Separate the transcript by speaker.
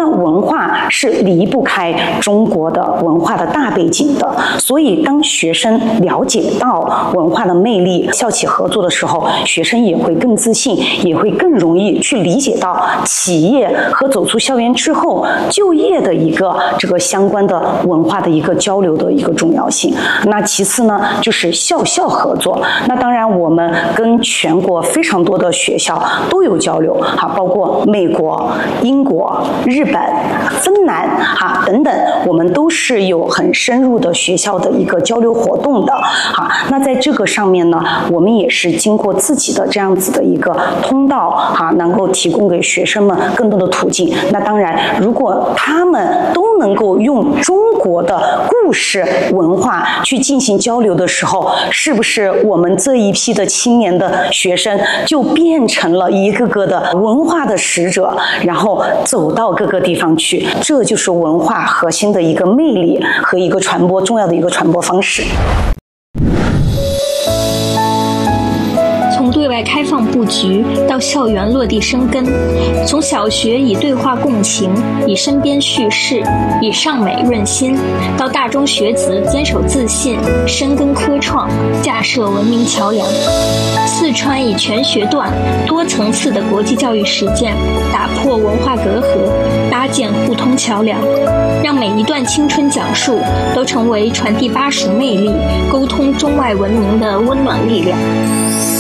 Speaker 1: 那文化是离不开中国的文化的大背景的，所以当学生了解到文化的魅力，校企合作的时候，学生也会更自信，也会更容易去理解到企业和走出校园之后就业的一个这个相关的文化的一个交流的一个重要性。那其次呢，就是校校合作。那当然，我们跟全国非常多的学校都有交流，包括美国、英国、日本、芬兰等等，我们都是有很深入的学校的一个交流活动的。那在这个上面呢，我们也是经过自己的这样子的一个通道能够提供给学生们更多的途径。那当然，如果他们都能够用中国的故事文化去进行交流的时候，是不是我们这一批的青年的学生就变成了一个个的文化的使者，然后走到各个地方去？这就是文化核心的一个魅力和一个传播重要的一个传播方式。
Speaker 2: 从对外开放布局到校园落地生根，从小学以对话共情，以身边叙事，以尚美润心，到大中学子坚守自信，深耕科创，架设文明桥梁。四川以全学段、多层次的国际教育实践，打破文化隔阂，搭建互通桥梁，让每一段青春讲述都成为传递巴蜀魅力、沟通中外文明的温暖力量。